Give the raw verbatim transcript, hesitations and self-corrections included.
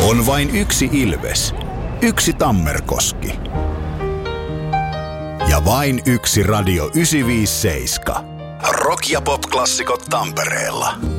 On vain yksi Ilves, yksi Tammerkoski ja vain yksi Radio yhdeksänsataaviisikymmentäseitsemän. Rock- ja pop-klassikot Tampereella.